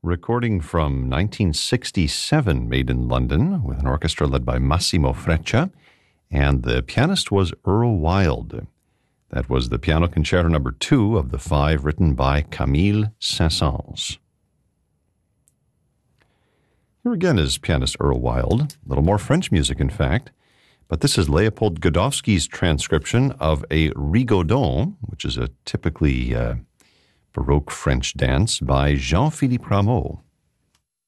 recording from 1967, made in London, with an orchestra led by Massimo Freccia, and the pianist was Earl Wild. That was the Piano Concerto No. 2 of the 5 written by Camille Saint-Saëns. Here again is pianist Earl Wild, a little more French music, in fact, but this is Leopold Godowsky's transcription of a rigodon, which is a typically Baroque French dance by Jean-Philippe Rameau.